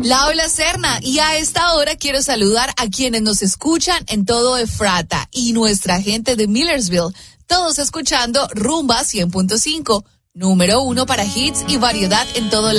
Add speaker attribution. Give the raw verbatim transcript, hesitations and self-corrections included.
Speaker 1: Laura Serna, y a esta hora quiero saludar a quienes nos escuchan en todo Efrata y nuestra gente de Millersville, todos escuchando Rumba cien punto cinco, número uno para hits y variedad en todo lado.